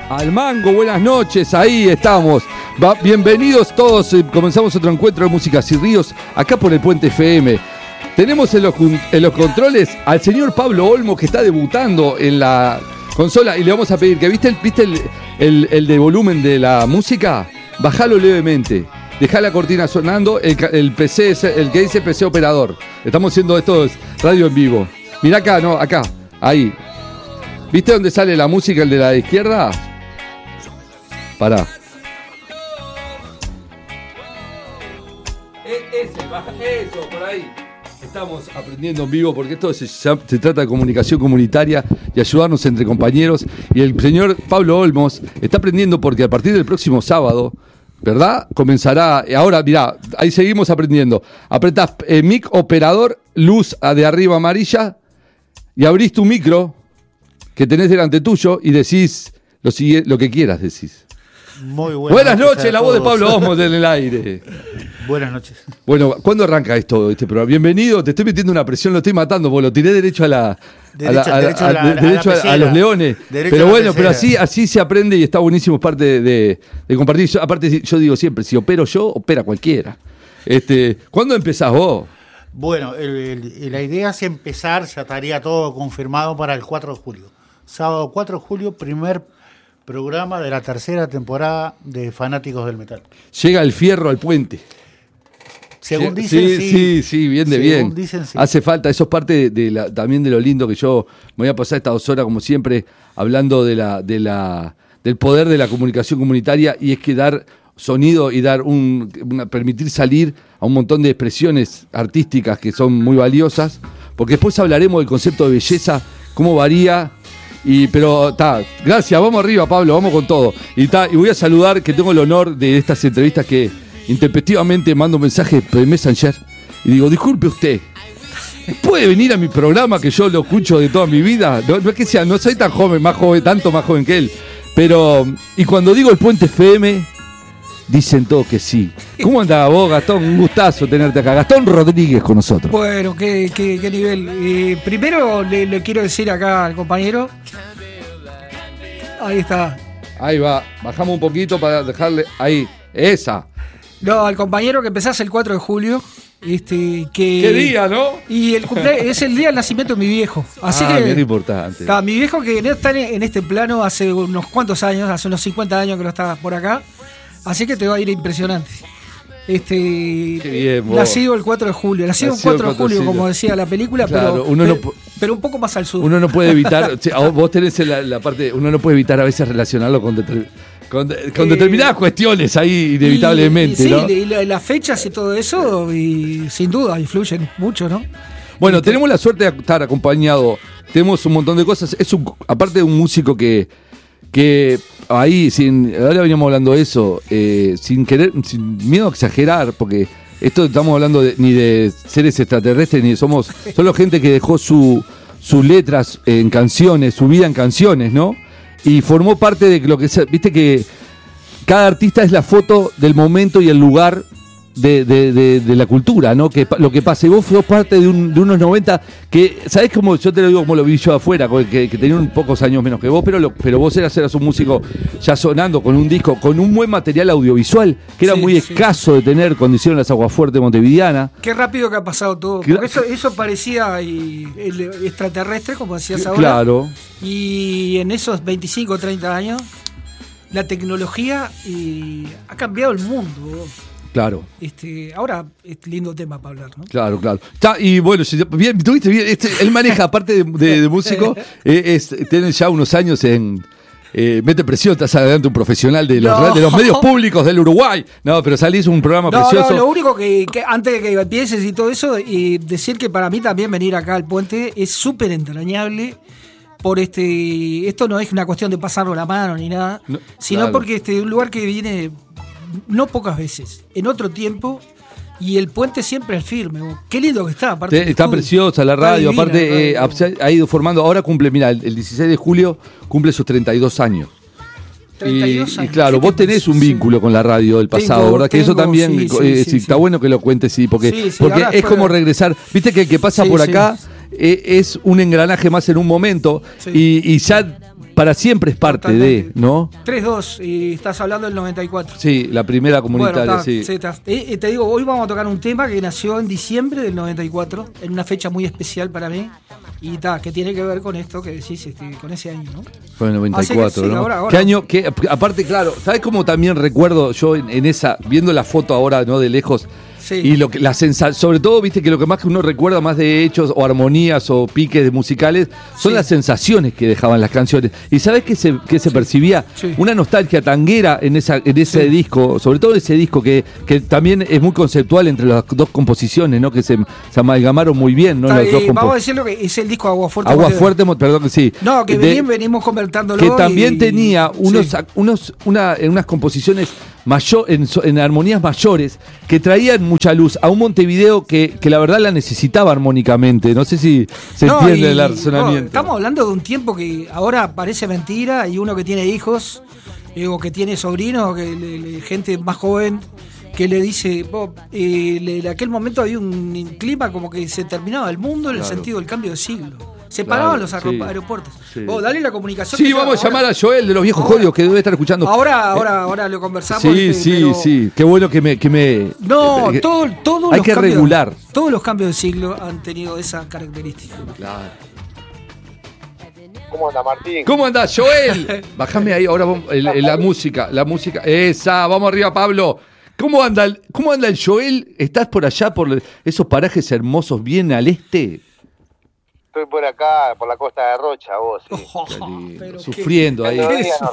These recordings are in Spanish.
Al Mango, buenas noches, ahí estamos. Bienvenidos todos, comenzamos otro encuentro de Músicas y Ríos, acá por el Puente FM. Tenemos en los controles al señor Pablo Olmo, que está debutando en la consola, y le vamos a pedir que, ¿viste el de volumen de la música? Bajalo levemente, dejá la cortina sonando, el PC, el que dice PC operador. Estamos haciendo esto, es radio en vivo. Mirá acá, no, acá, ahí. ¿Viste dónde sale la música, el de la izquierda? Pará. Eso, por ahí. Estamos aprendiendo en vivo porque esto se trata de comunicación comunitaria y ayudarnos entre compañeros. Y el señor Pablo Olmos está aprendiendo porque a partir del próximo sábado, ¿verdad? Comenzará. Ahora, mirá, ahí seguimos aprendiendo. Apretás mic operador, luz de arriba amarilla y abrís tu micro que tenés delante tuyo y decís lo que quieras, decís. Muy buenas noches, la voz de Pablo Olmos en el aire. Buenas noches. Bueno, ¿cuándo arranca este programa? Bienvenido, te estoy metiendo una presión, lo estoy matando, porque lo tiré derecho a los leones. Pero bueno, pero así se aprende y está buenísimo, es parte de compartir. Aparte, yo digo siempre, si opero yo, opera cualquiera. ¿Cuándo empezás vos? Bueno, la idea es empezar, ya estaría todo confirmado para el 4 de julio. Sábado 4 de julio, primer programa de la tercera temporada de Fanáticos del Metal. Llega el fierro al puente. Según dicen, sí, bien de bien. Dicen, sí. Hace falta, eso es parte también de lo lindo que yo me voy a pasar estas 2 horas, como siempre, hablando del poder de la comunicación comunitaria, y es que dar sonido y permitir salir a un montón de expresiones artísticas que son muy valiosas, porque después hablaremos del concepto de belleza, cómo varía. Pero gracias, vamos arriba, Pablo, vamos con todo. Y voy a saludar, que tengo el honor de estas entrevistas que intempestivamente mando un mensaje de Messenger y digo, disculpe usted, ¿puede venir a mi programa que yo lo escucho de toda mi vida? No es que sea, no soy tan joven, tanto más joven que él, pero, y cuando digo el Puente FM, dicen todos que sí. ¿Cómo andás vos, Gastón? Un gustazo tenerte acá. Gastón Rodríguez con nosotros. Bueno, qué nivel. Primero le quiero decir acá al compañero. Ahí está. Ahí va. Bajamos un poquito para dejarle. Ahí. Esa. No, al compañero que empezás el 4 de julio. ¿Qué día, no? Y el cumpleaños es el día del nacimiento de mi viejo. Así que bien importante. Mi viejo que está en este plano hace unos cuantos años, hace unos 50 años que lo está por acá. Así que te va a ir impresionante. Qué bien, nacido el 4 de julio. Nacido el 4 de julio, como decía la película, claro, pero un poco más al sur. Uno no puede evitar, vos tenés la parte, uno no puede evitar a veces relacionarlo con determinadas cuestiones ahí, inevitablemente. Sí, ¿no? Y las fechas y todo eso, y sin duda influyen mucho, ¿no? Bueno, tenemos la suerte de estar acompañado, tenemos un montón de cosas. Aparte de un músico que ahí, ahora veníamos hablando de eso, sin miedo a exagerar, porque esto estamos hablando ni de seres extraterrestres, ni somos solo gente que dejó sus letras en canciones, su vida en canciones, ¿no? Y formó parte de lo que, viste que cada artista es la foto del momento y el lugar de la cultura, ¿no? Que lo que pasa. Y vos sos parte de unos 90 que, ¿sabés cómo? Yo te lo digo como lo vi yo afuera, que tenía pocos años menos que vos, pero vos eras un músico ya sonando con un disco, con un buen material audiovisual, que era muy escaso de tener cuando hicieron las Aguafuerte montevideana. Qué rápido que ha pasado todo. Porque eso parecía el extraterrestre, como decías ahora. Claro. Y en esos 25 o 30 años, la tecnología ha cambiado el mundo. Claro. Ahora es lindo tema para hablar, ¿no? Claro. Y bueno, bien, tuviste bien. Él maneja, aparte de músico, tiene ya unos años en. Mete presión, estás adelante un profesional de los medios públicos del Uruguay. No, pero salís un programa precioso. No, lo único que antes de que empieces y todo eso, decir que para mí también venir acá al Puente es súper entrañable. Esto no es una cuestión de pasarlo la mano ni nada, sino porque un lugar que viene no pocas veces, en otro tiempo, y el Puente siempre es firme. Qué lindo que está, aparte. Está preciosa la radio, divina, aparte ha ido formando, ahora cumple, mira, el 16 de julio cumple sus 32 años. 32 años. Y claro, vos tenés un vínculo con la radio del pasado, ¿verdad? Que eso también está bueno que lo cuentes, porque es como regresar. Viste que el que pasa por acá es un engranaje más en un momento, y ya para siempre es parte Totalmente. de, ¿no? 3-2, y estás hablando del 94. Sí, la primera comunitaria, Bueno, sí. te digo, hoy vamos a tocar un tema que nació en diciembre del 94, en una fecha muy especial para mí, y que tiene que ver con esto que decís, con ese año, ¿no? Fue el 94, sí, ¿no? ahora. ¿Qué año? Aparte, claro, ¿sabes cómo también recuerdo yo en esa, viendo la foto ahora, ¿no? De lejos, Sí. y la sensación, sobre todo, viste que lo que más que uno recuerda más de hechos o armonías o piques musicales son Sí. las sensaciones que dejaban las canciones. ¿Y sabes qué se percibía? Sí. Una nostalgia tanguera en ese disco, sobre todo ese disco que también es muy conceptual entre las dos composiciones, ¿no? Que se amalgamaron muy bien, ¿no? Las dos Vamos a decirlo que es el disco Agua Fuerte. Agua Fuerte, perdón que sí. No, que venimos convertándolo. Que también tenía sí. unas composiciones en armonías mayores que traían mucha luz a un Montevideo que la verdad la necesitaba armónicamente. No sé si se entiende el razonamiento. Estamos hablando de un tiempo que ahora parece mentira, y uno que tiene hijos o que tiene sobrinos, gente más joven que le dice, en aquel momento había un clima como que se terminaba el mundo en el sentido del cambio de siglo. Se paraban los aeropuertos. Sí. Dale la comunicación. Sí, vamos a llamar a Joel de los viejos códigos que debe estar escuchando. Ahora lo conversamos. Sí. Qué bueno que me. No, todos hay los que cambios, regular. Todos los cambios de siglo han tenido esa característica. Claro. ¿Cómo anda, Martín? ¿Cómo andás, Joel? Bájame ahí, ahora vamos, la música. Esa, vamos arriba, Pablo. ¿Cómo anda el Joel? ¿Estás por allá, por esos parajes hermosos bien al este? Estoy por acá, por la costa de Rocha, vos. Sí. Sufriendo ahí.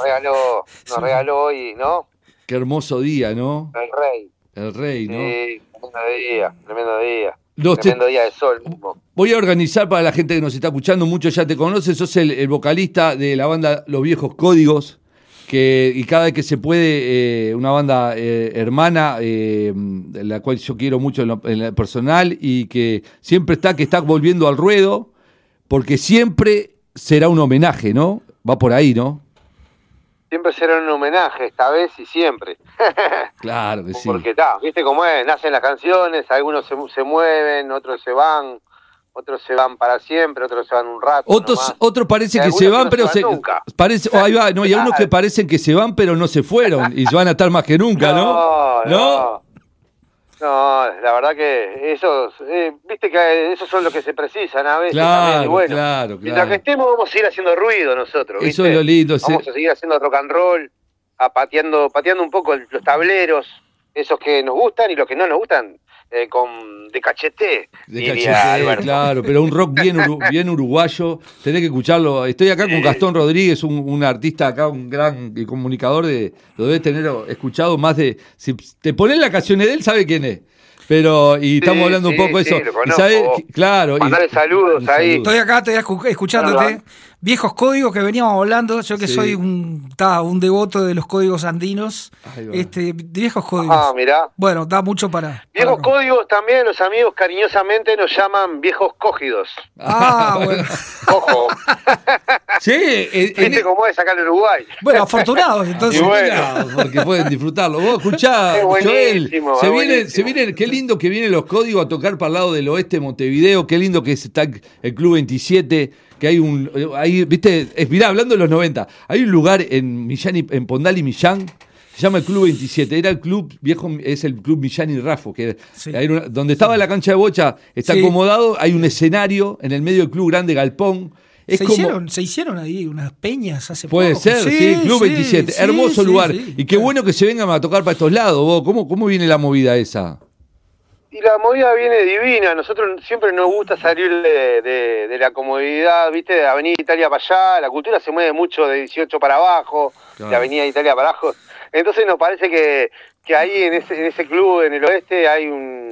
Nos regaló hoy, ¿no? Qué hermoso día, ¿no? El El rey, rey. ¿no? Sí, tremendo día. Los Tremendo día de sol mismo. Voy a organizar para la gente que nos está escuchando, muchos ya te conocen, sos el vocalista de la banda Los Viejos Códigos, y cada vez que se puede, una banda hermana, la cual yo quiero mucho en lo personal, y que siempre está volviendo al ruedo, porque siempre será un homenaje, ¿no? Va por ahí, ¿no? Siempre será un homenaje, esta vez y siempre. Claro que sí. Porque viste cómo es, nacen las canciones, algunos se mueven, otros se van para siempre, otros se van un rato. Otros parece que se van, pero ahí va, no, y hay unos que parecen que se van, pero no se fueron, y van a estar más que nunca, ¿no? No, la verdad que esos, viste que esos son los que se precisan a veces. Claro, también, y bueno, claro. Mientras que estemos vamos a seguir haciendo ruido nosotros, ¿viste? Eso es lo lindo. Vamos a seguir haciendo rock and roll, pateando un poco los tableros, esos que nos gustan y los que no nos gustan, de cachete. Claro, pero un rock bien uruguayo, tenés que escucharlo. Estoy acá con Gastón Rodríguez, un artista acá, un gran comunicador, lo debes tener escuchado más de... Si te pones las canciones de él, sabe quién es. Y estamos hablando un poco de eso. Y sabe, claro. Mandale saludos ahí. Estoy acá, escuchándote. Viejos códigos que veníamos hablando. Yo que soy un devoto de los códigos andinos. Viejos códigos. Ah, mirá. Bueno, da mucho para... Viejos códigos también, los amigos cariñosamente nos llaman viejos cógidos. Ah, bueno. Ojo. Sí. ¿Viste cómo es acá en Uruguay? Bueno, afortunados, entonces. Porque pueden disfrutarlo. Vos escuchá, Joel, se vienen, qué lindo que vienen los códigos a tocar para el lado del oeste de Montevideo, qué lindo que está el Club 27, que hay viste, mirá, hablando de los 90, hay un lugar en Pondal y Millán, se llama el Club 27, era el club viejo, es el Club Millán y Rafo, que donde estaba la cancha de bocha, está acomodado, hay un escenario en el medio del club grande galpón. Se hicieron ahí unas peñas hace poco. Puede ser, sí, Club 27, hermoso lugar. Y qué bueno que se vengan a tocar para estos lados, vos, ¿cómo viene la movida esa? Y la movida viene divina, nosotros siempre nos gusta salir de la comodidad, viste, de Avenida Italia para allá, la cultura se mueve mucho de 18 para abajo, de Avenida Italia para abajo, entonces nos parece que ahí en ese club en el oeste hay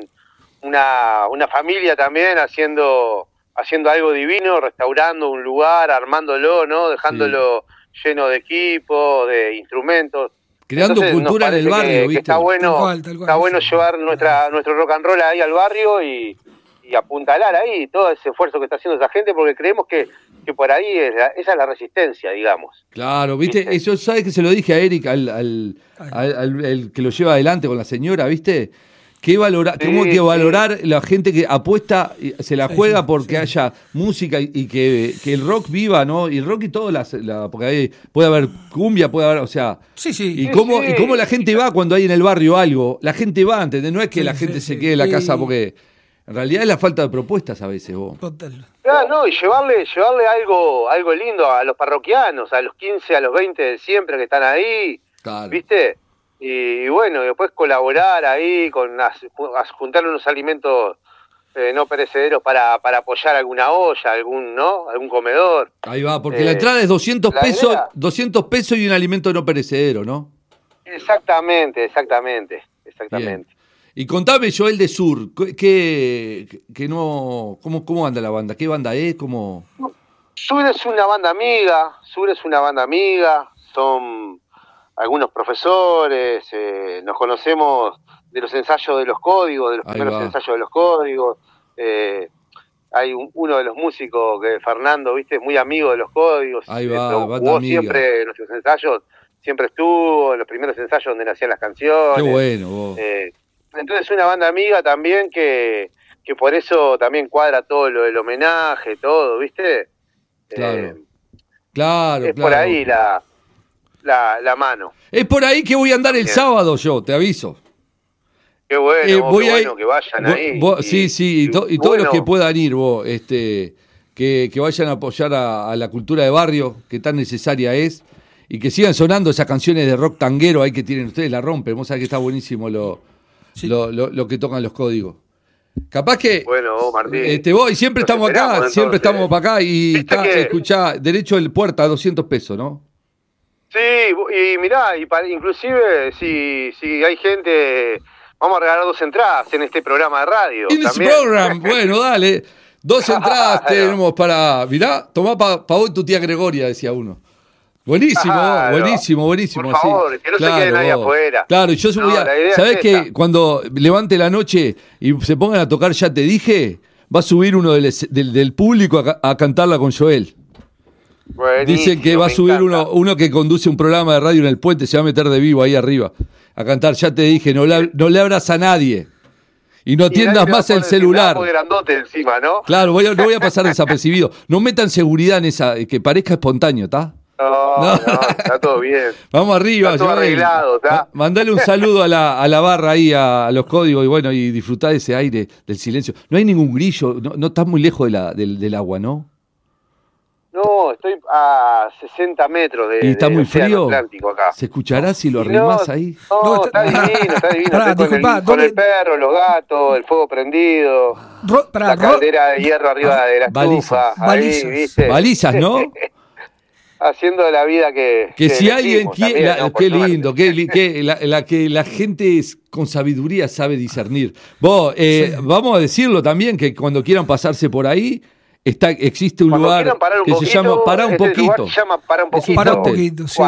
una familia también haciendo algo divino, restaurando un lugar, armándolo, ¿no? Dejándolo lleno de equipos, de instrumentos. Creando cultura en el barrio, ¿viste? Que está bueno, tal cual, está bueno llevar nuestro rock and roll ahí al barrio y apuntalar ahí todo ese esfuerzo que está haciendo esa gente, porque creemos que por ahí esa es la resistencia, digamos. Claro, ¿viste? Eso, ¿sabes que se lo dije a Eric, al que lo lleva adelante con la señora, ¿viste? cómo hay que valorar la gente que apuesta, se la juega porque haya música y que el rock viva, ¿no? Y el rock y todo, porque puede haber cumbia, puede haber, o sea... Y cómo la gente va cuando hay en el barrio algo. La gente va, ¿entendés? No es que la gente se quede en la casa porque... En realidad es la falta de propuestas a veces, vos. No, y llevarle algo lindo a los parroquianos, a los 15, a los 20 de siempre que están ahí, claro. ¿Viste? Y bueno, después colaborar ahí juntar unos alimentos no perecederos para apoyar alguna olla, algún comedor. Ahí va, porque la entrada es 200 pesos y un alimento no perecedero, ¿no? Exactamente. Bien. Y contame, Joel de Sur, ¿cómo anda la banda? ¿Qué banda es? Sur es una banda amiga, son algunos profesores, nos conocemos de los ensayos de los códigos, de los primeros ensayos de los códigos. Hay uno de los músicos, que Fernando, ¿viste? Muy amigo de los códigos. Ahí va, jugó siempre en nuestros ensayos, siempre estuvo en los primeros ensayos donde nacían las canciones. Qué bueno, vos. Entonces una banda amiga también que por eso también cuadra todo lo del homenaje, todo, ¿viste? Claro. Por ahí la mano. Es por ahí que voy a andar el sábado yo, te aviso. Qué bueno, que vayan ahí. Y todos los que puedan ir, vos, que vayan a apoyar a la cultura de barrio, que tan necesaria es, y que sigan sonando esas canciones de rock tanguero ahí que tienen ustedes, la rompen. Vos sabés que está buenísimo lo que tocan los códigos. Capaz que Martín, vos y siempre estamos acá, siempre estamos para acá y escuchá, derecho del puerta, 200 pesos, ¿no? Sí, y mirá, inclusive si hay gente, vamos a regalar 2 entradas en este programa de radio. Bueno, dale, 2 entradas tenemos para, mirá, tomá para hoy tu tía Gregoria, decía uno. Buenísimo. Por favor, que no se quede nadie afuera. Claro, y yo ¿sabés que cuando levante la noche y se pongan a tocar Ya Te Dije, va a subir uno del público a cantarla con Joel? Buenísimo, dicen que va a subir uno que conduce un programa de radio en el puente, se va a meter de vivo ahí arriba a cantar Ya Te Dije, no le abras a nadie. Y no atiendas más el celular. Muy grandote encima, ¿no? Claro, no voy a pasar desapercibido. No metan seguridad en esa, que parezca espontáneo, ¿está? No, está todo bien. Vamos arriba, está todo arreglado, ¿tá? Mandale un saludo a la barra ahí, a los códigos, y disfrutá de ese aire, del silencio. No hay ningún grillo, no estás muy lejos del agua, ¿no? No, estoy a 60 metros ¿Y está muy frío? Atlántico acá. ¿Se escuchará si lo arrimás ahí? No, está divino. Con el perro, los gatos, el fuego prendido, la caldera de hierro arriba de la estufa. Balizas. ¿Viste? Balizas, ¿no? Haciendo la vida que si alguien quiere, qué lindo, que la gente con sabiduría sabe discernir. Vos, vamos a decirlo también, que cuando quieran pasarse por ahí, existe un lugar que se llama Pará un Poquito. Se llama Pará un Poquito. Pará un Poquito, sí.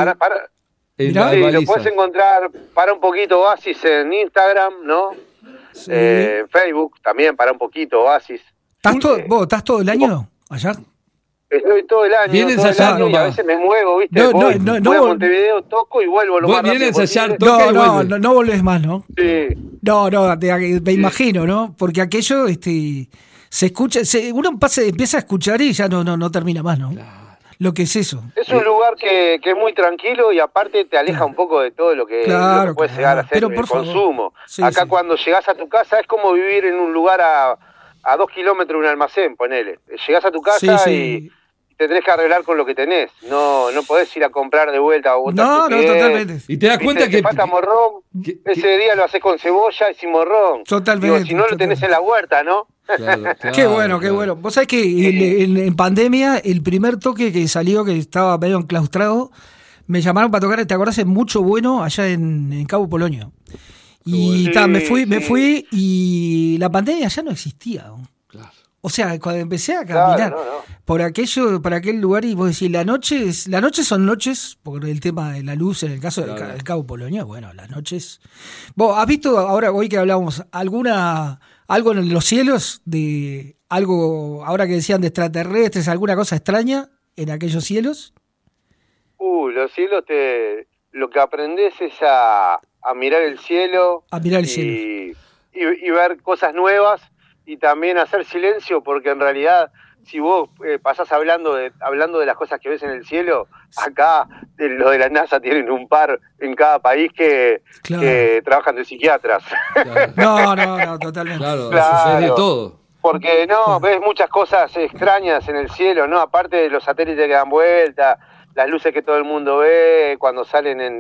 Lo puedes encontrar Pará un Poquito Oasis en Instagram, ¿no? Sí. En Facebook también Pará un Poquito Oasis. ¿Vos estás todo el año allá? Estoy todo el año. Vienes allá, y a veces me muevo, ¿viste? Voy a Montevideo, toco y vuelvo lo más rápido posible. No volvés más, ¿no? Sí. No, me imagino, ¿no? Porque aquello se escucha, uno empieza a escuchar y ya no termina más, ¿no? Claro. Lo que es eso. Es un lugar que es muy tranquilo y aparte te aleja un poco de todo lo que puede llegar a ser el consumo. Sí, acá cuando llegás a tu casa es como vivir en un lugar a 2 kilómetros de un almacén, ponele. Llegás a tu casa y te tenés que arreglar con lo que tenés. No podés ir a comprar de vuelta o no, totalmente. Y te das cuenta que falta morrón, ese día lo haces con cebolla y sin morrón. Totalmente. Si no lo tenés en la huerta, ¿no? Claro, qué bueno. Vos sabés que en pandemia, el primer toque que salió, que estaba medio enclaustrado, me llamaron para tocar, ¿te acordás? En Mucho Bueno, allá en Cabo Polonio. Y me fui y la pandemia ya no existía. Claro. O sea, cuando empecé a caminar por aquel lugar, y vos decís, las noches son noches, por el tema de la luz, en el caso del Cabo Polonio, bueno, las noches. ¿Vos has visto, ahora hoy que hablamos, algo en los cielos, de algo, ahora que decían de extraterrestres, alguna cosa extraña en aquellos cielos? Los cielos lo que aprendés es a mirar el cielo. A mirar el cielo. y ver cosas nuevas y también hacer silencio, porque en realidad si vos pasás hablando de las cosas que ves en el cielo, acá los de la NASA tienen un par en cada país que trabajan de psiquiatras. Claro. No, totalmente. Claro, es de todo. Porque ves muchas cosas extrañas en el cielo, ¿no? Aparte de los satélites que dan vuelta, las luces que todo el mundo ve cuando salen en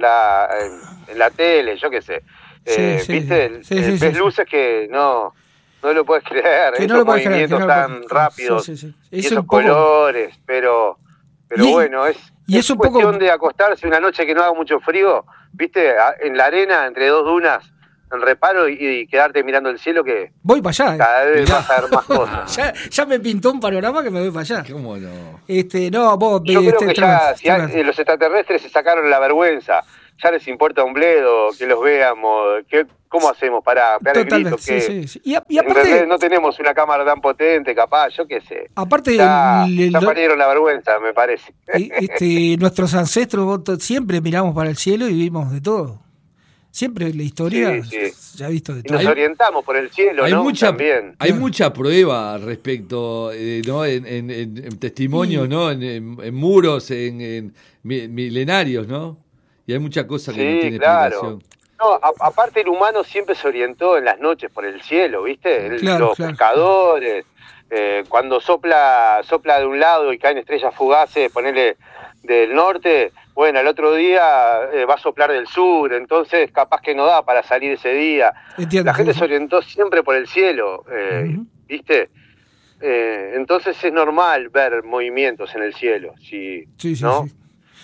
la tele, yo qué sé. ¿Viste? Ves luces que no lo puedes creer, que esos movimientos tan rápidos, y esos colores, pero bueno, es cuestión de acostarse una noche que no haga mucho frío, ¿viste? En la arena, entre dos dunas, en reparo y quedarte mirando el cielo, que voy para allá. Cada vez vas a ver más cosas. ya me pintó un panorama que me voy para allá. ¿Cómo no? Vos yo creo que ya los extraterrestres se sacaron la vergüenza. Ya les importa un bledo que los veamos. ¿Cómo hacemos para pegar el grito? Sí. Y aparte, no tenemos una cámara tan potente, capaz, yo qué sé. Aparte, ya perdieron la vergüenza, me parece. Nuestros ancestros siempre miramos para el cielo y vimos de todo. Siempre la historia se ha visto de todo. Y nos orientamos por el cielo, hay ¿no? También. Hay mucha prueba respecto, ¿no? En testimonios, ¿no? En muros, en milenarios, ¿no? Y hay muchas cosas que no tienen explicación. No, aparte el humano siempre se orientó en las noches por el cielo, ¿viste? Los pescadores, cuando sopla de un lado y caen estrellas fugaces, ponele del norte, bueno, el otro día va a soplar del sur, entonces capaz que no da para salir ese día. Entiendo, la gente se orientó siempre por el cielo, ¿viste? Entonces es normal ver movimientos en el cielo, ¿no? Sí.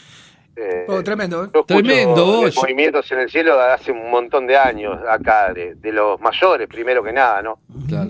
Tremendo, Tremendo. Movimientos en el cielo hace un montón de años acá, de los mayores, primero que nada, ¿no? Claro.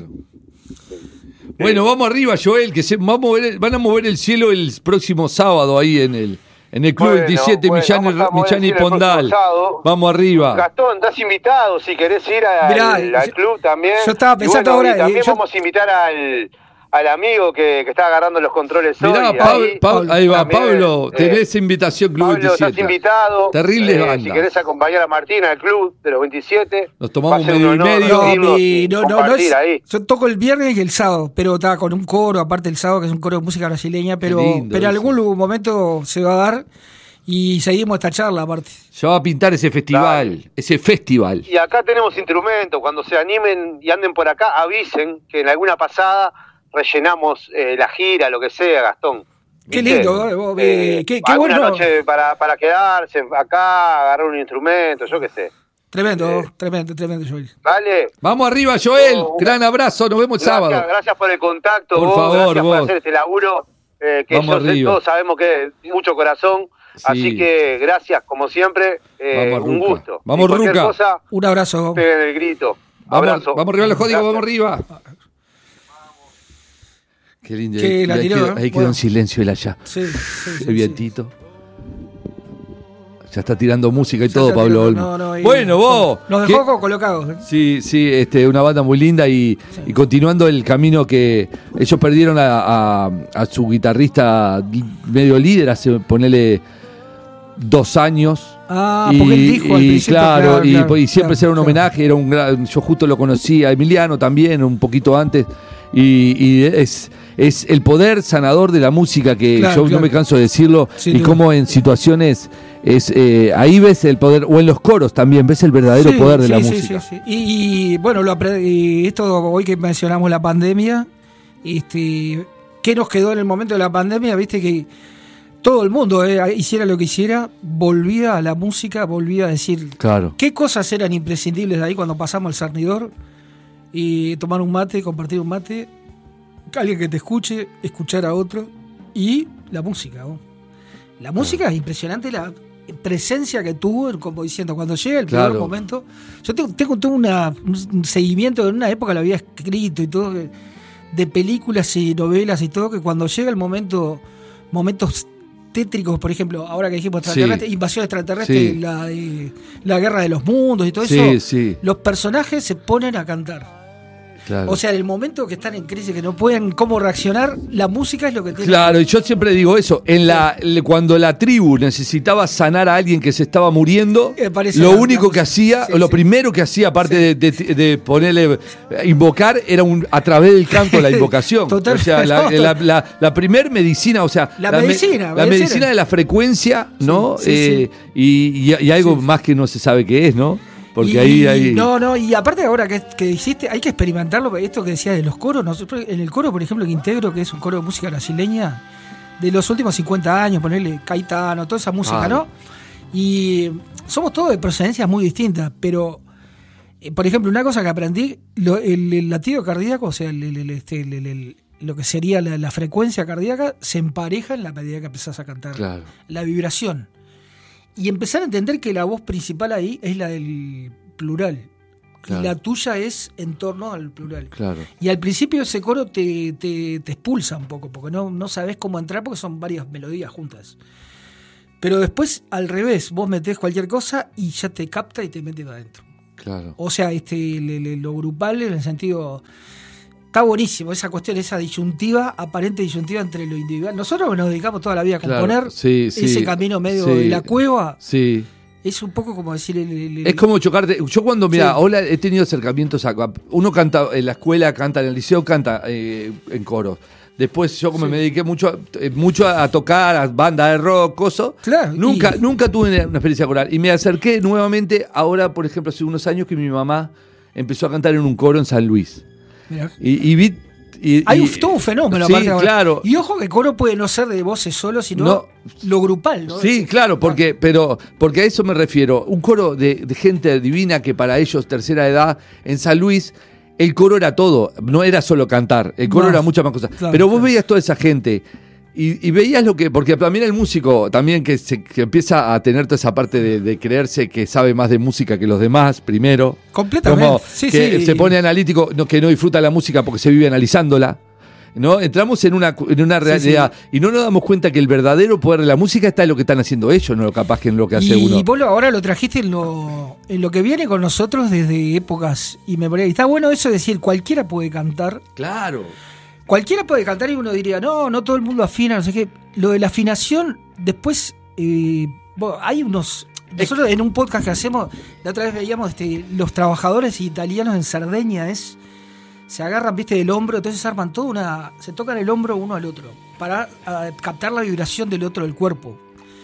Bueno, vamos arriba, Joel, que van a mover el cielo el próximo sábado ahí en el Club 27 Millán y Pondal. Vamos arriba. Gastón, estás invitado si querés ir al club también. Yo estaba pensando ahora. Y también vamos a invitar al amigo que está agarrando los controles hoy. Mirá, ahí va, Pablo, tenés invitación Club Pablo, 27. Estás invitado. Terrible banda. Si querés acompañar a Martín al Club de los 27. Nos tomamos medio y medio. No, yo toco el viernes y el sábado, pero está con un coro, aparte el sábado, que es un coro de música brasileña, pero en algún momento se va a dar y seguimos esta charla aparte. Ya va a pintar ese festival, Y acá tenemos instrumentos, cuando se animen y anden por acá, avisen que en alguna pasada rellenamos la gira, lo que sea, Gastón. Qué lindo, qué bueno. Una noche para quedarse acá, agarrar un instrumento, yo qué sé. Tremendo, Joel. Vale. Vamos arriba, Joel. Gran abrazo, nos vemos el sábado. Gracias por el contacto, por favor, gracias por hacer este laburo, que todos sabemos que es mucho corazón. Sí. Así que gracias, como siempre, un gusto. Vamos, Ruca. Un abrazo. Peguen el grito. Abrazo. Vamos arriba los códigos, vamos arriba. Qué lindo. Ahí quedó en silencio él allá. Sí, el vientito. Ya está tirando música y todo, Pablo Olmo. Bueno, vos. Nos dejó colocados. Sí, una banda muy linda y continuando el camino que ellos perdieron a su guitarrista medio líder hace, ponele, 2 años. Porque él dijo al principio. Claro, y siempre será un homenaje. Yo justo lo conocí a Emiliano también, un poquito antes. Y es el poder sanador de la música que no me canso de decirlo, y cómo en situaciones ahí ves el poder, o en los coros también ves el verdadero poder de la música. Sí. Y bueno, esto hoy que mencionamos la pandemia, ¿qué nos quedó en el momento de la pandemia? Viste que todo el mundo hiciera lo que hiciera, volvía a la música, volvía a decir qué cosas eran imprescindibles de ahí cuando pasamos al cernidor y tomar un mate, compartir un mate, alguien que te escuche, escuchar a otro, y la música. La música es impresionante, la presencia que tuvo, como diciendo, cuando llega el primer momento. Yo tengo todo un seguimiento, en una época lo había escrito y todo, de películas y novelas y todo, que cuando llega el momentos tétricos, por ejemplo, ahora que dijimos invasión extraterrestre, la guerra de los mundos y todo eso, los personajes se ponen a cantar. Claro. O sea, en el momento que están en crisis, que no pueden cómo reaccionar, la música es lo que tiene. Claro, y yo siempre digo eso, cuando la tribu necesitaba sanar a alguien que se estaba muriendo, lo único que hacía, lo primero que hacía, aparte de ponerle, invocar, era a través del canto la invocación. Total, o sea, la primer medicina, o sea, la medicina de la frecuencia, ¿no? Sí. Y algo más que no se sabe qué es, ¿no? Porque ahí. No, y aparte ahora que hiciste, hay que experimentarlo. Esto que decías de los coros, nosotros en el coro, por ejemplo, que Integro, que es un coro de música brasileña de los últimos 50 años, ponerle Caetano, toda esa música, ¿no? Y somos todos de procedencias muy distintas, pero, por ejemplo, una cosa que aprendí, el latido cardíaco, o sea, lo que sería la frecuencia cardíaca, se empareja en la medida que empezás a cantar. Claro. La vibración. Y empezar a entender que la voz principal ahí es la del plural. Claro. Y la tuya es en torno al plural. Claro. Y al principio ese coro te expulsa un poco, porque no sabes cómo entrar, porque son varias melodías juntas. Pero después, al revés, vos metés cualquier cosa y ya te capta y te mete para adentro. Claro. O sea, lo grupal en el sentido... Está buenísimo esa cuestión, esa disyuntiva, aparente disyuntiva entre lo individual. Nosotros nos dedicamos toda la vida a componer, ese camino medio de la cueva. Sí. Es un poco como decir... Es como chocarte. Yo cuando, he tenido acercamientos a... Uno canta en la escuela, canta en el liceo, canta en coros. Después yo como me dediqué mucho a tocar, a banda de rock, cosas. Claro, nunca tuve una experiencia coral. Y me acerqué nuevamente ahora, por ejemplo, hace unos años que mi mamá empezó a cantar en un coro en San Luis. Y vi... Hay todo un fenómeno. Sí, claro. Y ojo que el coro puede no ser de voces solo, sino lo grupal, ¿no? Sí, claro, porque a eso me refiero. Un coro de gente divina que para ellos, tercera edad, en San Luis, el coro era todo. No era solo cantar, el coro era muchas más cosas. Claro, pero vos veías toda esa gente y veías lo que... Porque también el músico, también que empieza a tener toda esa parte de creerse que sabe más de música que los demás, primero. Completamente. Como se pone analítico, que no disfruta la música porque se vive analizándola. ¿No? Entramos en una realidad y no nos damos cuenta que el verdadero poder de la música está en lo que están haciendo ellos, no capaz que en lo que hace uno. Y vos ahora lo trajiste en lo que viene con nosotros desde épocas inmemoriales. Y está bueno eso de decir, cualquiera puede cantar. Claro. Cualquiera puede cantar y uno diría, no todo el mundo afina, no sé qué. Lo de la afinación, después hay unos... Nosotros en un podcast que hacemos, la otra vez veíamos los trabajadores italianos en Cerdeña, se agarran, viste, del hombro, entonces arman se tocan el hombro uno al otro para captar la vibración del otro del cuerpo.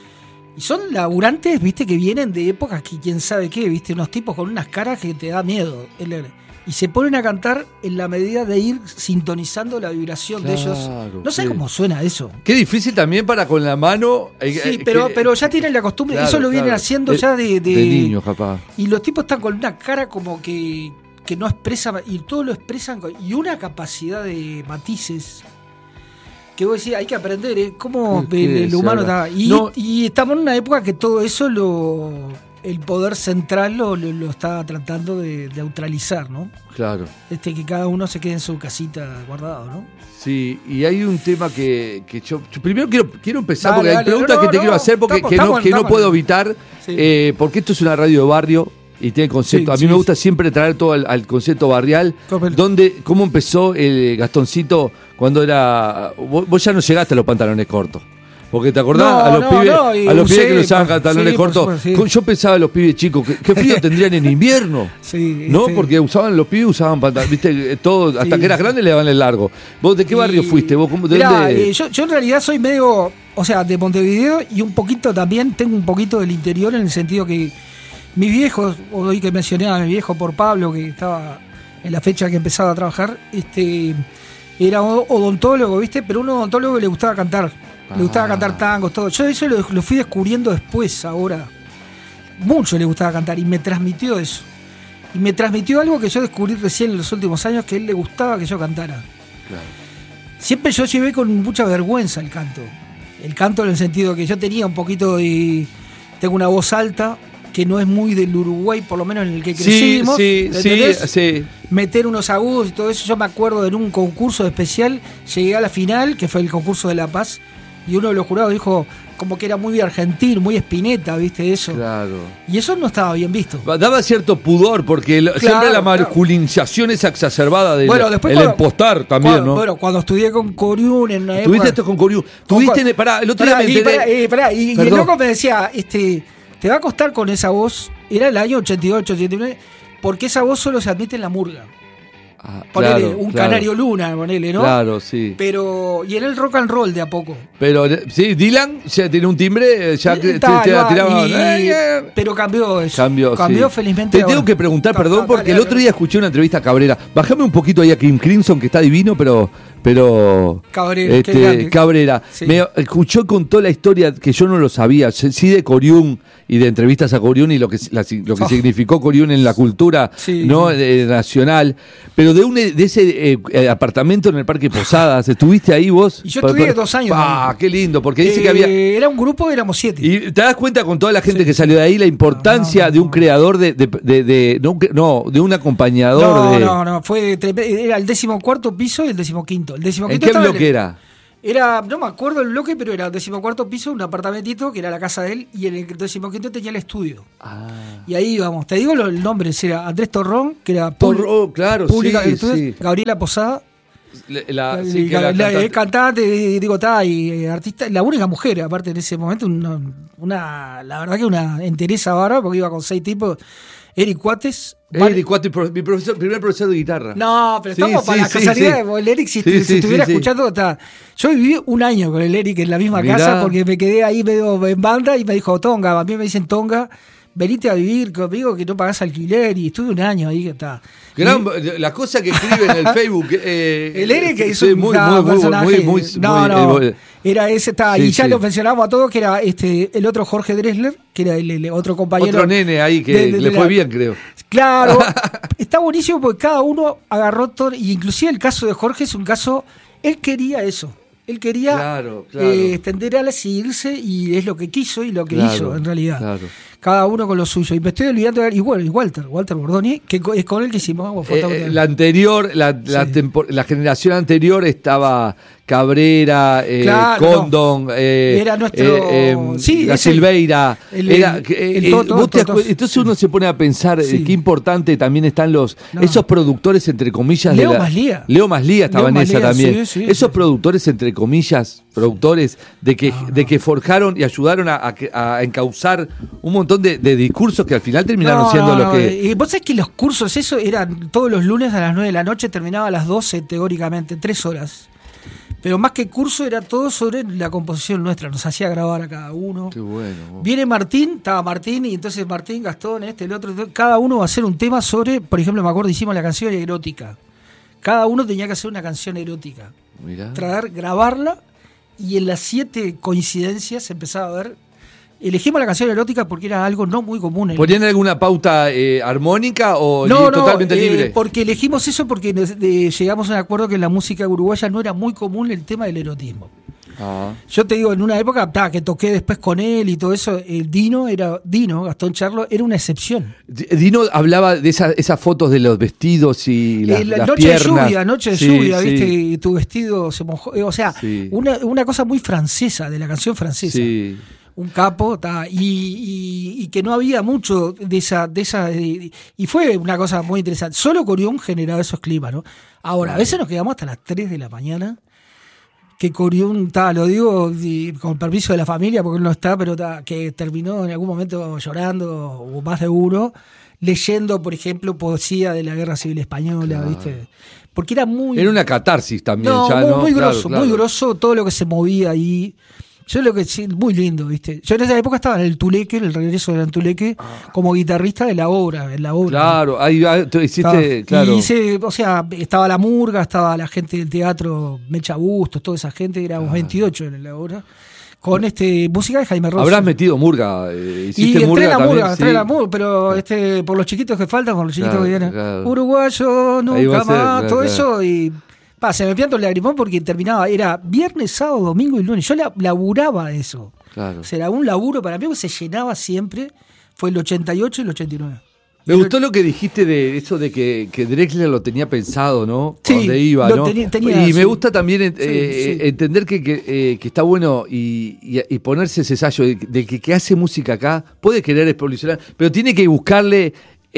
Y son laburantes, viste, que vienen de épocas que quién sabe qué, viste, unos tipos con unas caras que te da miedo. Y se ponen a cantar en la medida de ir sintonizando la vibración de ellos. No sé cómo suena eso. Qué difícil también para con la mano. Sí, pero ya tienen la costumbre, claro, eso lo vienen haciendo ya de niños, capaz. Y los tipos están con una cara como que no expresa, y todo lo expresan, y una capacidad de matices que vos decís, hay que aprender, cómo el humano está. Y estamos en una época que todo eso el poder central lo está tratando de neutralizar, ¿no? Claro. Que cada uno se quede en su casita guardado, ¿no? Sí, y hay un tema que yo primero quiero empezar, porque hay preguntas que te quiero hacer, porque no puedo evitar, porque esto es una radio de barrio, y tiene concepto. A mí me gusta siempre traer todo al concepto barrial. ¿Cómo empezó el Gastoncito cuando era... Vos ya no llegaste a los pantalones cortos. Porque te acordás a los pibes que usaban pantalones cortos. Yo pensaba en los pibes chicos, ¿qué frío tendrían en invierno? ¿No? Porque los pibes usaban pantalones, viste, todo, hasta que eras grande le daban el largo. ¿Vos de qué barrio fuiste? ¿Vos yo en realidad soy medio, o sea, de Montevideo, y un poquito también, tengo un poquito del interior, en el sentido que mis viejos, hoy que mencioné a mi viejo por Pablo, que estaba en la fecha que empezaba a trabajar, era odontólogo, ¿viste? Pero un odontólogo que le gustaba cantar. Le gustaba cantar tangos, todo. Yo eso lo fui descubriendo después, ahora. Mucho le gustaba cantar y me transmitió eso. Y me transmitió algo que yo descubrí recién en los últimos años, que a él le gustaba que yo cantara. Claro. Siempre yo llevé con mucha vergüenza el canto. El canto en el sentido que yo tenía un poquito de... Tengo una voz alta, que no es muy del Uruguay, por lo menos en el que crecimos. Sí. Meter unos agudos y todo eso. Yo me acuerdo de en un concurso especial, llegué a la final, que fue el concurso de La Paz, Y uno de los jurados dijo como que era muy argentino, muy Spinetta, ¿viste? Eso. Claro. Y eso no estaba bien visto. Daba cierto pudor, porque siempre la masculinización es exacerbada del impostar también, ¿no? Bueno, cuando estudié con Coriún en una época... ¿Tuviste esto con Coriún? el otro día me enteré... Y el loco me decía, te va a costar con esa voz, era el año 88, 89, porque esa voz solo se admite en la murga. Ponele Canario Luna, ponele, ¿no? Claro, sí. Pero, y en el rock and roll de a poco. Pero, sí, Dylan ya tiene un timbre, ya te tiraba. Pero cambió eso. Cambió sí. Felizmente. Te tengo que preguntar, perdón, porque el otro día escuché una entrevista a Cabrera. Bájame un poquito ahí a Kim Crimson, que está divino, pero Cabrera, sí. Me escuchó, contó la historia que yo no lo sabía, sí, de Coriún y de entrevistas a Coriún y lo que significó Coriún en la cultura nacional, pero de ese apartamento en el Parque Posadas, ¿estuviste ahí vos? Y yo estuve 2 años. Qué lindo, porque dice que había... Era un grupo, éramos 7. Y te das cuenta con toda la gente que salió de ahí la importancia de un creador, de un acompañador. No, era el 14º piso y el 15º. El 15º ¿En qué bloque era? Era, no me acuerdo el bloque, pero era el 14º piso, un apartamentito que era la casa de él, y en el 15º tenía el estudio. Y ahí íbamos, te digo el nombre, era Andrés Torrón, que era claro, pública sí, estudio, sí. Gabriela Posada, cantante. Cantante, y artista, la única mujer, aparte en ese momento, la verdad que una entereza bárbara, porque iba con 6 tipos. Eric Cuates, mi primer profesor de guitarra. No, pero estamos para la casualidad. El Eric, si estuviera escuchando, yo viví 1 año con el Eric en la misma casa, porque me quedé ahí medio en banda y me dijo, Tonga, a mí me dicen Tonga, venite a vivir conmigo que no pagás alquiler, y estuve 1 año ahí. Las cosas que escribe en el Facebook. El Eric que es un personaje. Era ese, y ya lo mencionamos a todos, que era el otro Jorge Dressler, que era el otro compañero. Otro nene ahí que le fue bien, creo. Claro, está buenísimo porque cada uno agarró todo, y inclusive el caso de Jorge es un caso, él quería eso. Él quería tender a seguirse, y es lo que quiso y lo que hizo en realidad. Claro. Cada uno con lo suyo. Y me estoy olvidando de Walter Bordoni, que es con el que hicimos. La anterior, la generación anterior estaba Cabrera, Condon, era nuestro, la Silveira. Entonces uno se pone a pensar qué importante también están esos productores, entre comillas. Leo Maslía estaba en esa también. Esos productores, entre comillas, de que forjaron y ayudaron a encauzar un montón de discursos que al final terminaron siendo lo que... Y vos sabés que los cursos, eso eran todos los lunes a las 9 de la noche, terminaba a las 12 teóricamente, 3 horas. Pero más que curso era todo sobre la composición nuestra, nos hacía grabar a cada uno. Qué bueno. Viene Martín, estaba Martín, y entonces Martín, Gastón, el otro, cada uno va a hacer un tema sobre, por ejemplo, me acuerdo, hicimos la canción erótica. Cada uno tenía que hacer una canción erótica. Mirá. Grabarla, y en las 7 coincidencias empezaba a ver. Elegimos la canción erótica porque era algo no muy común. ¿Ponían alguna pauta armónica o totalmente libre? Porque elegimos eso porque llegamos a un acuerdo que en la música uruguaya no era muy común el tema del erotismo. Yo te digo, en una época que toqué después con él y todo eso, Gastón Charlo, era una excepción. Dino hablaba de esas fotos de los vestidos y las piernas. Noche de lluvia, ¿viste? Y tu vestido se mojó. O sea, una cosa muy francesa, de la canción francesa. Sí. Un capo, y que no había mucho de esa y fue una cosa muy interesante. Solo Coriún generaba esos climas, ¿no? Ahora, a veces nos quedamos hasta las 3 de la mañana, que Coriún, lo digo con permiso de la familia, porque él no está, pero que terminó en algún momento llorando, o más de uno, leyendo, por ejemplo, poesía de la Guerra Civil Española, ¿viste? Porque era una catarsis también, muy grosso, muy grosso todo lo que se movía ahí. Yo lo que sí, muy lindo, ¿viste? Yo en esa época estaba en el Tuleque, en el regreso del Tuleque, como guitarrista de la obra, Claro, ahí tú hiciste, claro. Y estaba la murga, estaba la gente del teatro, Mecha Bustos, toda esa gente, éramos 28 en la obra, con música de Jaime Rosso. Habrás metido murga, hiciste murga también. Entré la murga, pero por los chiquitos que faltan, por los chiquitos que vienen. Claro. Uruguayo, nunca más, todo eso, y... se me pianto el lagrimón porque terminaba, era viernes, sábado, domingo y lunes. Yo laburaba eso. Claro. O sea, era un laburo para mí que se llenaba siempre. Fue el 88 y el 89. Me gustó lo que dijiste de eso de que Drexler lo tenía pensado, ¿no? Sí, dónde iba, ¿no? Tenía, y me gusta también entender que está bueno y ponerse ese sello de que hace música acá puede querer evolucionar, pero tiene que buscarle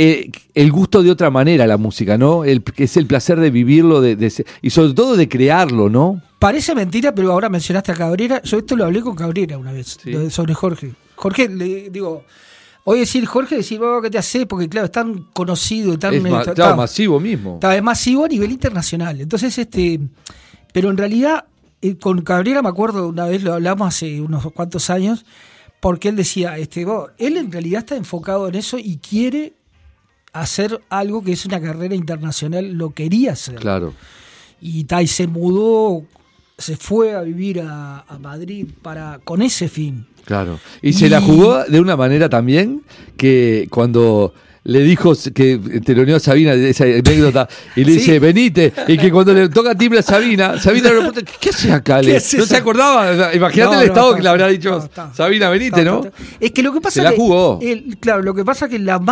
el gusto de otra manera a la música, ¿no? Que es el placer de vivirlo y sobre todo de crearlo, ¿no? Parece mentira, pero ahora mencionaste a Cabrera. Yo esto lo hablé con Cabrera una vez, sobre Jorge. Jorge, le digo... Hoy decir Jorge, decir, ¿qué te hace? Porque claro, es tan conocido, claro, masivo mismo. Es masivo a nivel internacional. Entonces, pero en realidad, con Cabrera me acuerdo, una vez lo hablamos hace unos cuantos años, porque él decía, él en realidad está enfocado en eso y quiere hacer algo que es una carrera internacional, lo quería hacer. Claro. Y se mudó, se fue a vivir a Madrid con ese fin. Claro. Y se la jugó de una manera también que cuando le dijo que teloneó a Sabina esa anécdota y le dice, venite, y que cuando le toca timbre a Sabina le pregunta, ¿qué hace acá? ¿No se acordaba? Imagínate el estado que le habrá dicho Sabina, venite, ¿no? Es que lo que pasa se la jugó. Claro, lo que pasa es que la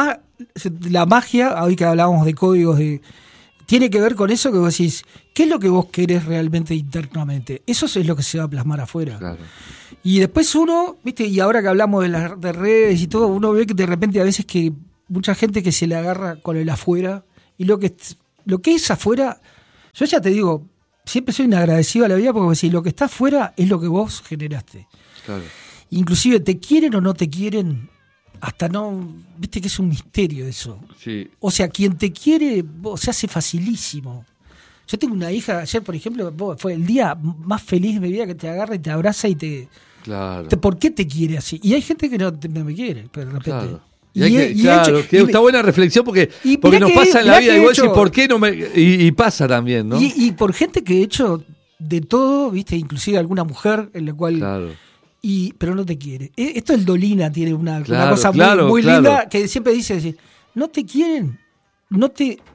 magia, hoy que hablábamos de códigos, tiene que ver con eso que vos decís, ¿qué es lo que vos querés realmente internamente? Eso es lo que se va a plasmar afuera. Claro. Y después uno, viste, y ahora que hablamos de redes y todo, uno ve que de repente a veces que mucha gente que se le agarra con el afuera, y lo que es afuera, yo ya te digo, siempre soy inagradecido a la vida porque si lo que está afuera es lo que vos generaste. Claro. Inclusive te quieren o no te quieren, hasta no, viste que es un misterio eso. Sí. O sea, quien te quiere, se hace facilísimo. Yo tengo una hija, ayer por ejemplo, fue el día más feliz de mi vida, que te agarra y te abraza y te... Claro. ¿Por qué te quiere así? Y hay gente que no me quiere, pero de repente... Claro. Está buena reflexión porque nos pasa en la vida y vos decís, ¿por qué no me...? Y pasa también, ¿no? Y por gente que he hecho de todo, viste, inclusive alguna mujer en la cual... Claro. Pero no te quiere. Esto el Dolina tiene una cosa muy linda que siempre dice, no te quieren, no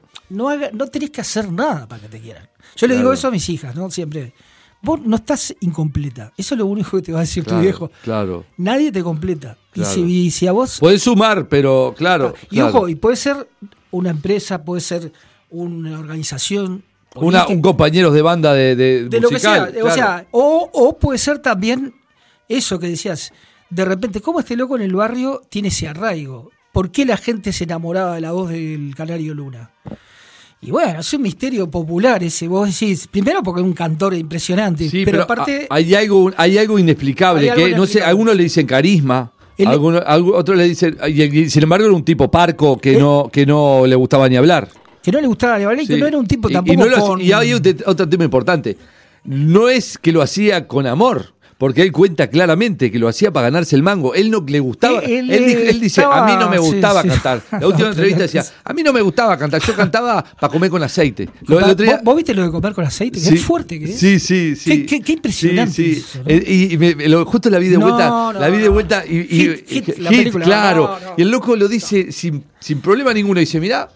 tenés que hacer nada para que te quieran. Yo le digo eso a mis hijas, ¿no? Siempre. Vos no estás incompleta. Eso es lo único que te va a decir tu viejo. Claro. Nadie te completa. Claro. Y si a vos... Podés sumar, pero claro. Y ojo, y puede ser una empresa, puede ser una organización... Un compañero de banda de musical, lo que sea. Claro. O sea, o puede ser también eso que decías. De repente, ¿cómo este loco en el barrio tiene ese arraigo? ¿Por qué la gente se enamoraba de la voz del Canario Luna? Y bueno, es un misterio popular ese. Vos decís, primero porque es un cantor impresionante, sí, pero aparte... Hay algo inexplicable, no sé, algunos le dicen carisma, otros le dicen... Y sin embargo era un tipo parco que no le gustaba ni hablar. Que no le gustaba ni hablar y que no era un tipo tampoco y hay otro tema importante. No es que lo hacía con amor. Porque él cuenta claramente que lo hacía para ganarse el mango. Él no le gustaba. Él dice, a mí no me gustaba cantar. La última entrevista decía, a mí no me gustaba cantar. Yo cantaba para comer con aceite. ¿Vos viste lo de comer con aceite? Sí, qué fuerte que es. Sí. Qué impresionante. Sí. Eso, ¿no? Justo la vi de vuelta. La vi de vuelta Hit, la película, claro. Y el loco lo dice sin problema ninguno. Dice, mirá.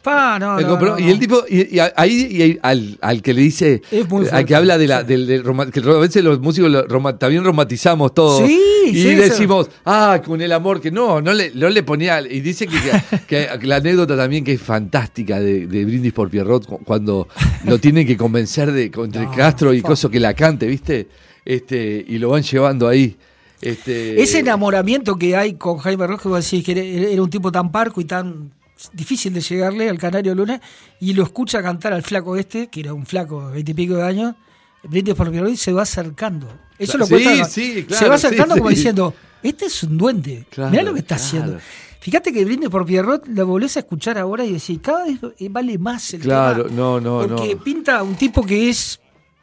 Y el tipo, ahí al que le dice, al que habla que a veces los músicos también romantizamos todo. Y decimos, con el amor, que no le ponía. Y dice que la anécdota también que es fantástica de Brindis por Pierrot, cuando lo tienen que convencer entre Castro y Coso que la cante, ¿viste? Y lo van llevando ahí. Ese enamoramiento que hay con Jaime Ross, que vos decís que era un tipo tan parco y tan difícil de llegarle al Canario Luna, y lo escucha cantar al flaco que era un flaco de 20 y pico de años, Brindis por Pierrot, y se va acercando. Eso lo cuenta. Claro, se va acercando como diciendo, este es un duende, mirá lo que está haciendo. Fíjate que Brindis por Pierrot lo volvés a escuchar ahora y decís, cada vez vale más el tema. Porque pinta un tipo que es...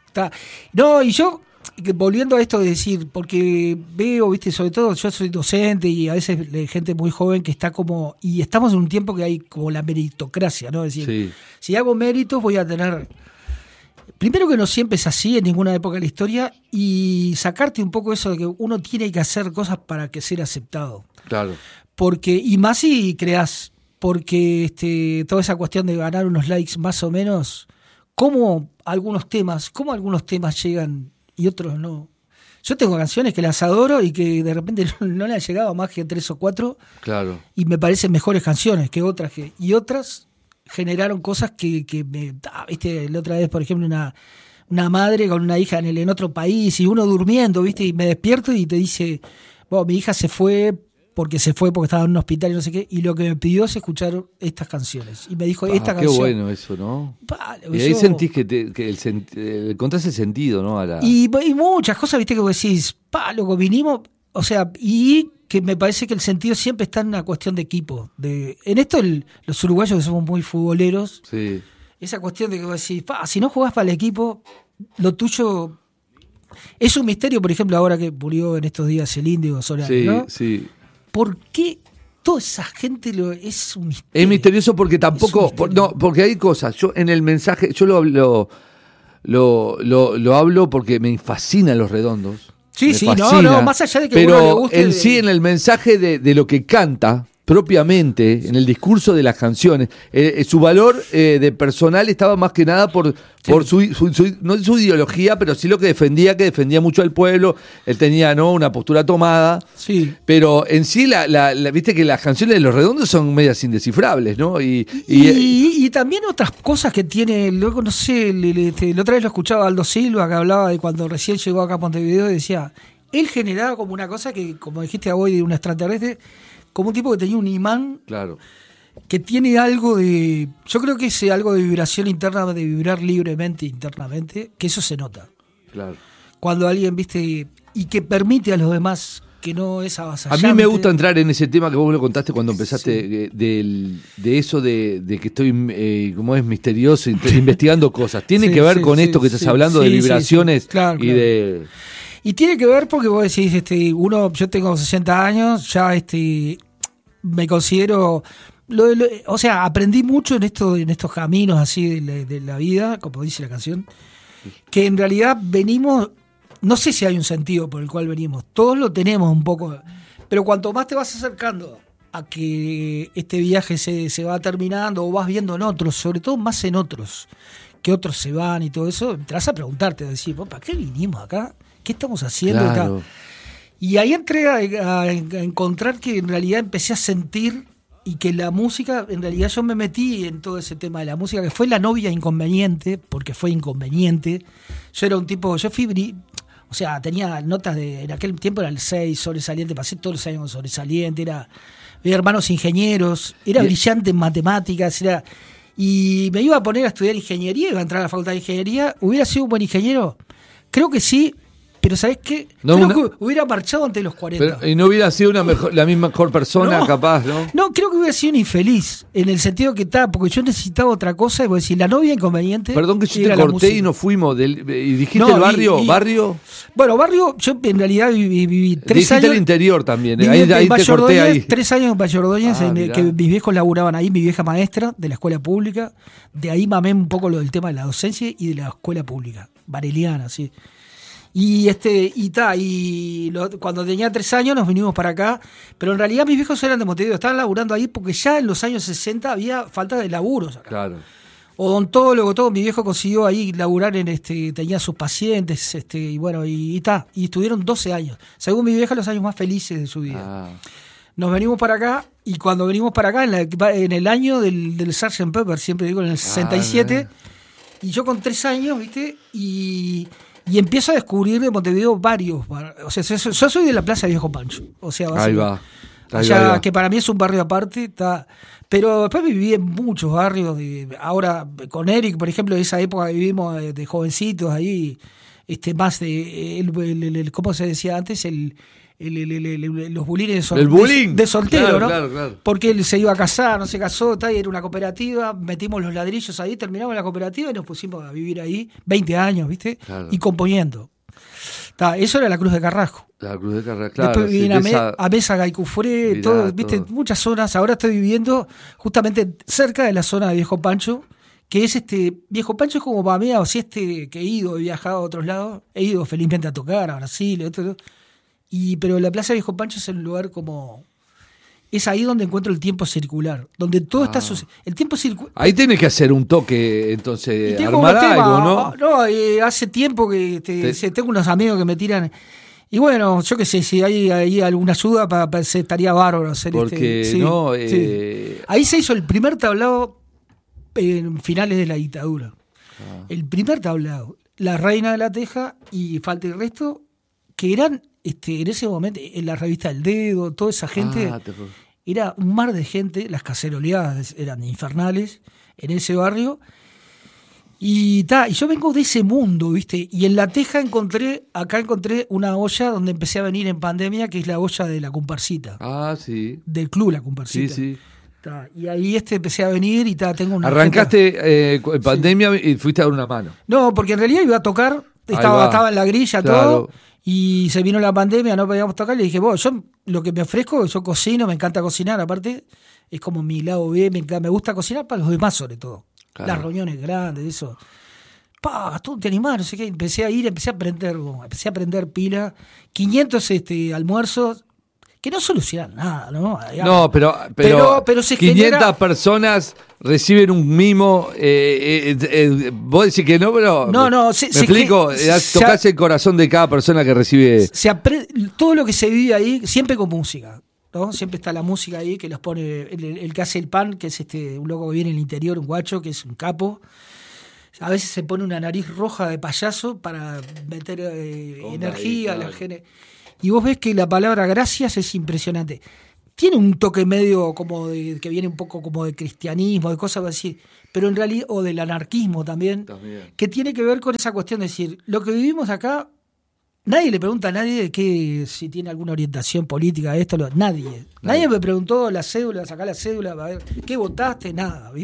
y yo, volviendo a esto de decir, porque veo, viste, sobre todo yo soy docente y a veces gente muy joven que está como... Y estamos en un tiempo que hay como la meritocracia, ¿no? Es decir, si hago méritos voy a tener... Primero que no siempre es así en ninguna época de la historia, y sacarte un poco eso de que uno tiene que hacer cosas para que ser aceptado. Claro. Y más si creas, porque toda esa cuestión de ganar unos likes más o menos, cómo algunos temas llegan y otros no. Yo tengo canciones que las adoro y que de repente no le han llegado más que 3 o 4. Claro. Y me parecen mejores canciones que otras. Y otras generaron cosas que me... ¿Viste? La otra vez, por ejemplo, una madre con una hija en otro país y uno durmiendo, ¿viste? Y me despierto y te dice, mi hija se fue porque estaba en un hospital y no sé qué, y lo que me pidió es escuchar estas canciones. Y me dijo, esta canción... Qué bueno eso, ¿no? Y ahí sentís que encontrás el sentido, ¿no? Y muchas cosas, ¿viste? Que vos decís, loco, vinimos... O sea, y que me parece que el sentido siempre está en una cuestión de equipo. En esto los uruguayos que somos muy futboleros, sí. Esa cuestión de que vos decís, si no jugás para el equipo, lo tuyo... Es un misterio, por ejemplo, ahora que murió en estos días el Índigo Solari, ¿no? Sí. ¿Por qué toda esa gente es un misterio? Es misterioso porque tampoco... porque hay cosas. Yo en el mensaje... Yo lo hablo porque me fascinan Los Redondos. Sí, más allá de que pero uno le guste... en sí, en el mensaje de lo que canta... propiamente, en el discurso de las canciones, su valor de personal estaba más que nada por no su ideología, pero sí lo que defendía mucho al pueblo. Él tenía una postura tomada, sí. Pero en sí, viste que las canciones de Los Redondos son medias indescifrables, ¿no? Y también otras cosas que tiene, luego no sé, la otra vez lo escuchaba Aldo Silva, que hablaba de cuando recién llegó acá a Montevideo, y decía, él generaba como una cosa que, como dijiste hoy, de un extraterrestre, como un tipo que tenía un imán, claro, que tiene algo de... Yo creo que es algo de vibración interna, de vibrar libremente internamente, que eso se nota. Claro. Cuando alguien, viste, y que permite a los demás, que no es avasallante. A mí me gusta entrar en ese tema que vos lo contaste cuando empezaste, de eso de que estoy, como es misterioso, investigando cosas. Tiene que ver con esto que estás hablando de vibraciones claro. de... Y tiene que ver porque vos decís, yo tengo 60 años, ya me considero, o sea, aprendí mucho en estos caminos así de la vida, como dice la canción, que en realidad venimos, no sé si hay un sentido por el cual venimos, todos lo tenemos un poco, pero cuanto más te vas acercando a que este viaje se va terminando o vas viendo en otros, sobre todo más en otros, que otros se van y todo eso, te vas a preguntarte, a decir, ¿para qué vinimos acá? ¿Qué estamos haciendo? Claro. Y ahí entré a encontrar que en realidad empecé a sentir y que la música, en realidad yo me metí en todo ese tema de la música, que fue la novia inconveniente, porque fue inconveniente. Yo era un tipo, o sea, tenía notas en aquel tiempo era el 6, sobresaliente, pasé todos los años sobresaliente, había hermanos ingenieros, era brillante en matemáticas, y me iba a poner a estudiar ingeniería, iba a entrar a la facultad de ingeniería. ¿Hubiera sido un buen ingeniero? Creo que sí. Pero ¿sabés qué? Creo que hubiera marchado antes de los 40. Pero, y no hubiera sido la misma mejor persona, capaz, ¿no? No, creo que hubiera sido un infeliz, en el sentido que porque yo necesitaba otra cosa, y voy a decir, la novia inconveniente. Perdón que yo te corté y nos fuimos. Y dijiste el barrio, ¿barrio? Bueno, barrio, yo en realidad viví 3 años. Dijiste el interior también, ahí te corté ahí. 3 años en Valle Ordóñez, que mis viejos laburaban ahí, mi vieja maestra de la escuela pública. De ahí mamé un poco lo del tema de la docencia y de la escuela pública, bareliana, sí. Y cuando tenía 3 años nos vinimos para acá, pero en realidad mis viejos eran de Montevideo, estaban laburando ahí porque ya en los años 60 había falta de laburos acá. Claro. Odontólogo, todo, mi viejo consiguió ahí laburar tenía sus pacientes, y bueno, y estuvieron 12 años, según mi vieja, los años más felices de su vida. Nos venimos para acá, y cuando venimos para acá, en el año del Sgt. Pepper, siempre digo, en el 67, y yo con 3 años, ¿viste? Y empiezo a descubrir de Montevideo varios. O sea, yo soy de la Plaza Viejo Pancho. O sea, ahí va. Que para mí es un barrio aparte. Pero después viví en muchos barrios. Ahora, con Eric, por ejemplo, en esa época vivimos de jovencitos ahí. Más de. ¿Cómo se decía antes? Los bulines de soltero, ¿no? Claro. Porque él se iba a casar, no se casó, y era una cooperativa, metimos los ladrillos ahí, terminamos la cooperativa y nos pusimos a vivir ahí 20 años, ¿viste? Claro. Y componiendo. Eso era la Cruz de Carrasco. La Cruz de Carrasco, claro. Después viví a Mesa, Gaicufré, todo, ¿viste? Muchas zonas. Ahora estoy viviendo justamente cerca de la zona de Viejo Pancho, que es Viejo Pancho es como para mí, que he viajado a otros lados, he ido felizmente a tocar a Brasil, pero la Plaza Viejo Pancho es el lugar como... Es ahí donde encuentro el tiempo circular, donde todo está... El tiempo circular... Ahí tenés que hacer un toque, entonces, armar algo, ¿no? No, hace tiempo que tengo unos amigos que me tiran... Y bueno, yo qué sé, si hay alguna ayuda, estaría bárbaro hacer porque sí, no. Sí. Ahí se hizo el primer tablado en finales de la dictadura. El primer tablado, La Reina de la Teja y Falta y Resto, que eran en ese momento, en la revista El Dedo, toda esa gente, era un mar de gente, las caceroleadas eran infernales en ese barrio. Y yo vengo de ese mundo, ¿viste? Y en La Teja encontré una olla donde empecé a venir en pandemia, que es la olla de la Comparsita. Sí. Del club La Comparsita. Sí. Y ahí empecé a venir y tengo una... Arrancaste en pandemia y fuiste a dar una mano. No, porque en realidad iba a tocar, estaba en la grilla, claro. Todo, y se vino la pandemia, no podíamos tocar, le dije, yo lo que me ofrezco, yo cocino, me encanta cocinar, aparte, es como mi lado B, me gusta cocinar para los demás sobre todo. Claro. Las reuniones grandes, eso. Tú te animás, no sé qué. Empecé a aprender pila. 500 almuerzos que no solucionan nada, ¿no? No, pero se 500 personas reciben un mimo. Vos decís que no, pero. No, ¿Me explico? Tocás el corazón de cada persona que recibe. Todo lo que se vive ahí, siempre con música. ¿No? Siempre está la música ahí que los pone el que hace el pan, que es un loco que viene en el interior, un guacho, que es un capo. A veces se pone una nariz roja de payaso para meter energía a la gente. Y vos ves que la palabra gracias es impresionante. Tiene un toque medio como que viene un poco como de cristianismo, de cosas así, pero en realidad, o del anarquismo también, que tiene que ver con esa cuestión de decir, lo que vivimos acá, nadie le pregunta a nadie si tiene alguna orientación política, nadie. Nadie me preguntó la cédula, sacar la cédula, a ver, ¿qué votaste? Nada, ¿viste?